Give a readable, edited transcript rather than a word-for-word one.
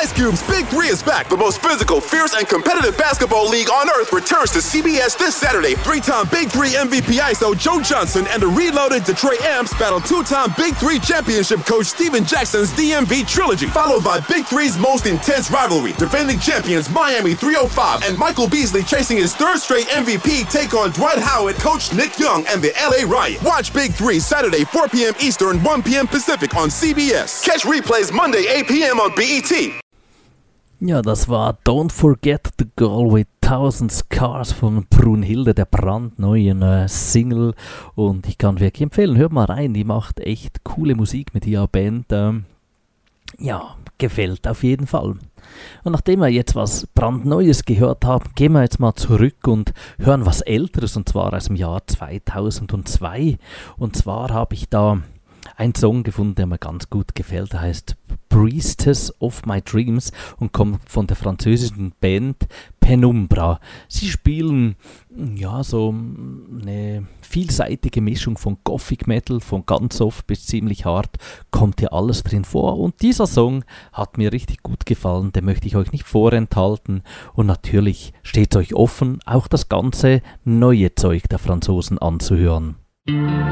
Ice Cube's Big Three is back. The most physical, fierce, and competitive basketball league on earth returns to CBS this Saturday. Three-time Big Three MVP ISO Joe Johnson and the reloaded Detroit Amps battle two-time Big Three championship coach Steven Jackson's DMV trilogy, followed by Big Three's most intense rivalry. Defending champions Miami 305 and Michael Beasley chasing his third straight MVP take on Dwight Howard, coach Nick Young, and the LA Riot. Watch Big Three Saturday 4 p.m. Eastern, 1 p.m. Pacific on CBS. Catch replays Monday 8 p.m. on BET. Ja, das war Don't Forget the Girl with Thousand Scars von Brunhilde, der brandneuen Single. Und ich kann wirklich empfehlen, hört mal rein, die macht echt coole Musik mit ihrer Band. Ja, gefällt auf jeden Fall. Und nachdem wir jetzt was brandneues gehört haben, gehen wir jetzt mal zurück und hören was Älteres, und zwar aus dem Jahr 2002. Und zwar habe ich da einen Song gefunden, der mir ganz gut gefällt. Der heißt Priestess of My Dreams und kommt von der französischen Band Penumbra. Sie spielen ja so eine vielseitige Mischung von Gothic Metal, von ganz soft bis ziemlich hart, kommt hier alles drin vor. Und dieser Song hat mir richtig gut gefallen, den möchte ich euch nicht vorenthalten. Und natürlich steht es euch offen, auch das ganze neue Zeug der Franzosen anzuhören.